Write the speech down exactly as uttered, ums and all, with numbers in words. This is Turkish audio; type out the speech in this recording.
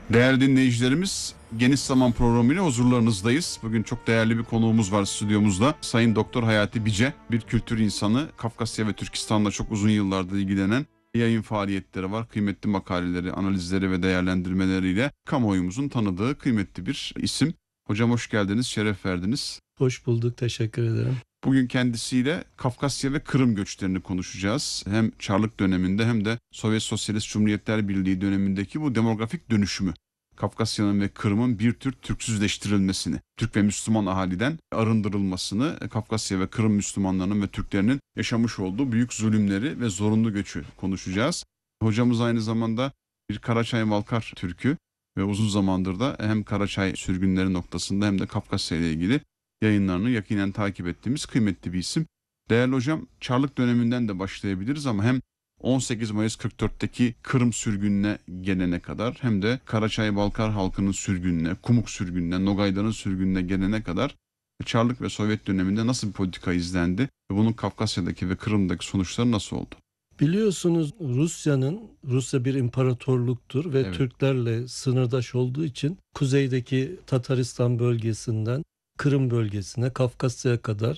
Değerli dinleyicilerimiz, Geniş Zaman Programı ile huzurlarınızdayız. Bugün çok değerli bir konuğumuz var stüdyomuzda. Sayın Doktor Hayati Bice, bir kültür insanı, Kafkasya ve Türkistan'la çok uzun yıllardır ilgilenen, yayın faaliyetleri var. Kıymetli makaleleri, analizleri ve değerlendirmeleriyle kamuoyumuzun tanıdığı kıymetli bir isim. Hocam hoş geldiniz, şeref verdiniz. Hoş bulduk, teşekkür ederim. Bugün kendisiyle Kafkasya ve Kırım göçlerini konuşacağız. Hem Çarlık döneminde hem de Sovyet Sosyalist Cumhuriyetler Birliği dönemindeki bu demografik dönüşümü. Kafkasya'nın ve Kırım'ın bir tür Türksüzleştirilmesini, Türk ve Müslüman ahaliden arındırılmasını, Kafkasya ve Kırım Müslümanlarının ve Türklerinin yaşamış olduğu büyük zulümleri ve zorunlu göçü konuşacağız. Hocamız aynı zamanda bir Karaçay-Balkar Türk'ü ve uzun zamandır da hem Karaçay sürgünleri noktasında hem de Kafkasya ile ilgili yayınlarını yakinen takip ettiğimiz kıymetli bir isim. Değerli hocam, Çarlık döneminden de başlayabiliriz ama hem on sekiz Mayıs kırk dörtteki Kırım sürgününe gelene kadar hem de Karaçay-Balkar halkının sürgününe, Kumuk sürgününe, Nogayların sürgününe gelene kadar Çarlık ve Sovyet döneminde nasıl bir politika izlendi ve bunun Kafkasya'daki ve Kırım'daki sonuçları nasıl oldu? Biliyorsunuz Rusya'nın, Rusya bir imparatorluktur ve Evet. Türklerle sınırdaş olduğu için kuzeydeki Tataristan bölgesinden Kırım bölgesine, Kafkasya'ya kadar